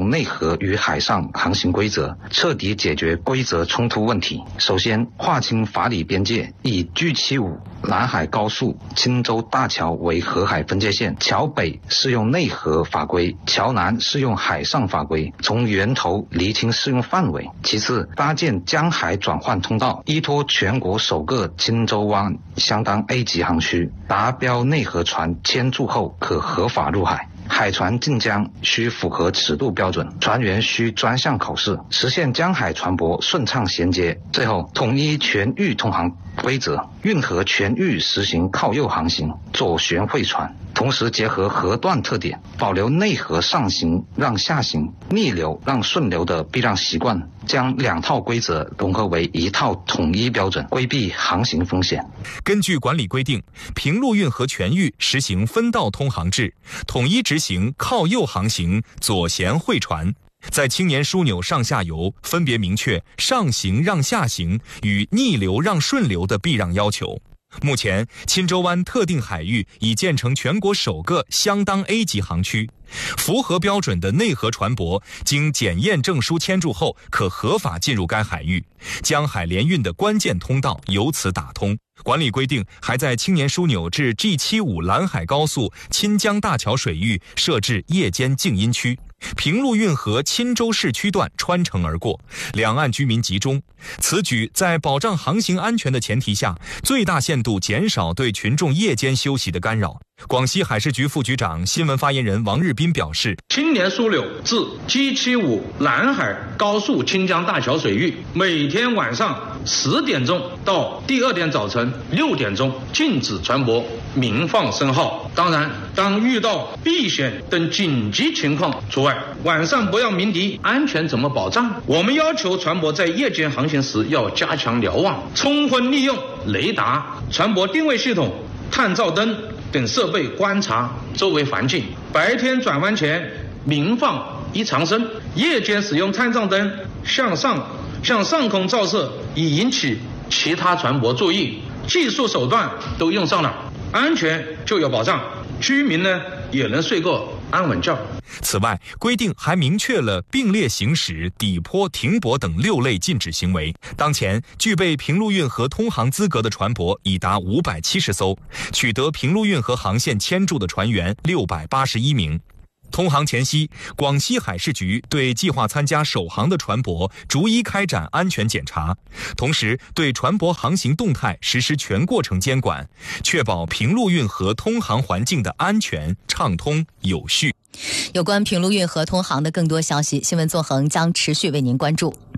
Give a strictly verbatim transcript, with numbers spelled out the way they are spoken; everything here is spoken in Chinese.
同内河与海上航行规则，彻底解决规则冲突问题。首先，划清法理边界，以 G 七十五南海高速钦州大桥为河海分界线，桥北适用内河法规，桥南适用海上法规，从源头厘清适用范围。其次，搭建江海转换通道，依托全国首个钦州湾相当 A 级航区，达标内河船签注后可合法入海。海船进江需符合尺度标准，船员需专项考试，实现江海船舶顺畅衔接。最后，统一全域通航规则，运河全域实行靠右航行，左旋汇船，同时结合河段特点，保留内河上行让下行、逆流让顺流的避让习惯，将两套规则融合为一套统一标准，规避航行风险。 根据管理规定，平陆运河全域实行分道通航制，统一执行靠右航行、左舷汇船，在青年枢纽上下游分别明确上行让下行与逆流让顺流的避让要求。目前，钦州湾特定海域已建成全国首个相当 A 级航区，符合标准的内河船舶经检验证书签注后，可合法进入该海域，江海联运的关键通道由此打通。管理规定还在青年枢纽至 G 七十五兰海高速钦江大桥水域设置夜间静音区，平陆运河钦州市区段穿城而过，两岸居民集中。此举在保障航行安全的前提下，最大限度减少对群众夜间休息的干扰。广西海事局副局长、新闻发言人王日斌表示， 青年枢纽至 G 七十五兰海高速钦江大桥水域，每天晚上十点钟到第二天早晨六点钟禁止船舶鸣放声号。当然，当遇到避险等紧急情况除外。晚上不要鸣笛，安全怎么保障？我们要求船舶在夜间航行时要加强瞭望，充分利用雷达、船舶定位系统、探照灯等设备观察周围环境。白天转弯前鸣放一长声，夜间使用探照灯向上向上空照射，以引起其他船舶注意。技术手段都用上了，安全就有保障，居民呢也能睡个安稳觉。 此外，规定还明确了并列行驶、底坡、停泊等六类禁止行为。当前，具备平陆运河通航资格的船舶已达五百七十艘，取得平陆运河航线签注的船员六百八十一名。通航前夕，广西海事局对计划参加首航的船舶逐一开展安全检查，同时对船舶航行动态实施全过程监管，确保平陆运河通航环境的安全、畅通、有序。 有关平陆运河通航的更多消息，新闻纵横将持续为您关注。